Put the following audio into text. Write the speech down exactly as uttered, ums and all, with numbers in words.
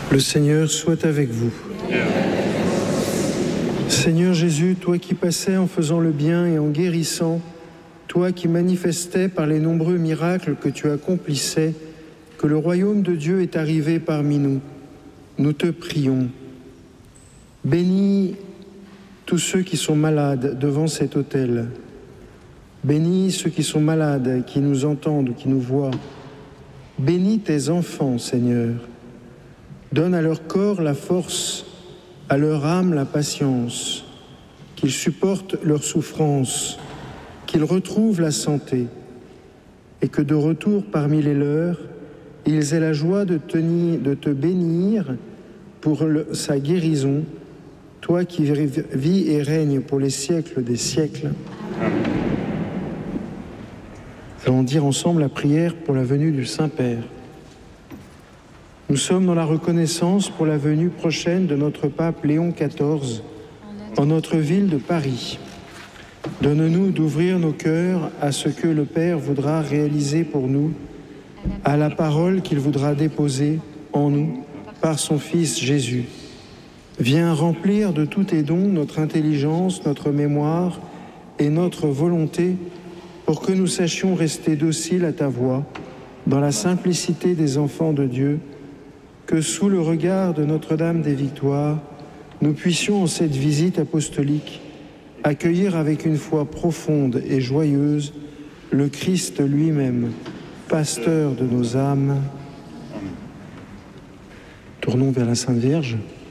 Le Seigneur soit avec vous. Seigneur Jésus, toi qui passais en faisant le bien et en guérissant, toi qui manifestais par les nombreux miracles que tu accomplissais, que le royaume de Dieu est arrivé parmi nous, nous te prions. Bénis tous ceux qui sont malades devant cet autel. Bénis ceux qui sont malades, qui nous entendent, qui nous voient. Bénis tes enfants, Seigneur. Donne à leur corps la force, à leur âme la patience, qu'ils supportent leurs souffrances, qu'ils retrouvent la santé, et que de retour parmi les leurs, ils aient la joie de, tenir, de te bénir pour le, sa guérison, toi qui vis et règnes pour les siècles des siècles. Amen. Nous allons dire ensemble la prière pour la venue du Saint-Père. Nous sommes dans la reconnaissance pour la venue prochaine de notre pape Léon quatorze en notre ville de Paris. Donne-nous d'ouvrir nos cœurs à ce que le Père voudra réaliser pour nous, à la parole qu'il voudra déposer en nous par son Fils Jésus. Viens remplir de tous tes dons notre intelligence, notre mémoire et notre volonté pour que nous sachions rester dociles à ta voix, dans la simplicité des enfants de Dieu, que sous le regard de Notre-Dame des Victoires, nous puissions en cette visite apostolique accueillir avec une foi profonde et joyeuse le Christ lui-même, pasteur de nos âmes. Tournons vers la Sainte Vierge.